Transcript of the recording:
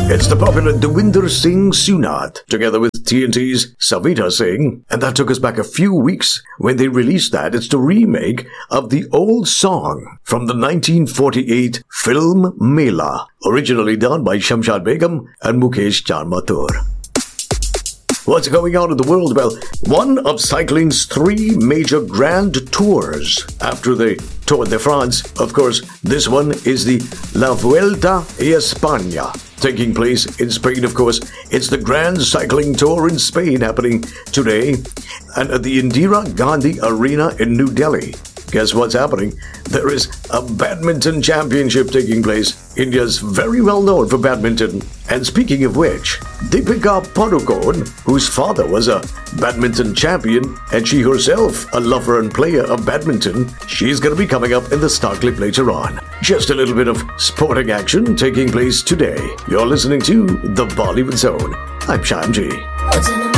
It's the popular Dewinder Singh Sunat, together with TNT's Savita Singh, and that took us back a few weeks when they released that. It's the remake of the old song from the 1948 film Mela, originally done by Shamshad Begum and Mukesh Charmatur. What's going on in the world? Well, one of cycling's three major grand tours after the Tour de France. Of course, this one is the La Vuelta a España, taking place in Spain. Of course, it's the Grand Cycling Tour in Spain happening today and at the Indira Gandhi Arena in New Delhi. Guess what's happening? There is a badminton championship taking place. India's very well known for badminton. And speaking of which, Deepika Padukone, whose father was a badminton champion and she herself a lover and player of badminton, she's going to be coming up in the Star Clip later on. Just a little bit of sporting action taking place today. You're listening to The Bollywood Zone. I'm Shyam G.